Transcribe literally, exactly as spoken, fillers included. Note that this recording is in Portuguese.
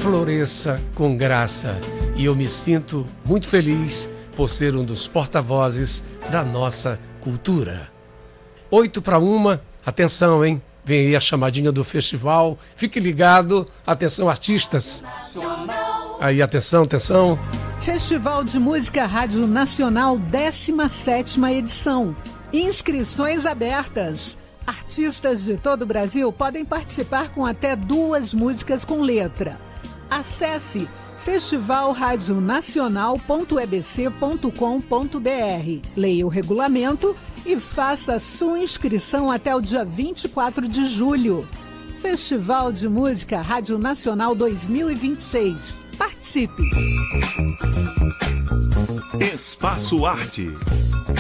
floresça com graça. E eu me sinto muito feliz por ser um dos porta-vozes da nossa cultura. Oito para uma, atenção, hein? Vem aí a chamadinha do festival. Fique ligado. Atenção, artistas. Aí, atenção, atenção. Festival de Música Rádio Nacional, décima sétima edição. Inscrições abertas. Artistas de todo o Brasil podem participar com até duas músicas com letra. Acesse festival rádio nacional ponto e b c ponto com ponto b r. Leia o regulamento e faça sua inscrição até o dia vinte e quatro de julho. Festival de Música Rádio Nacional dois mil e vinte e seis. Participe! Espaço Arte.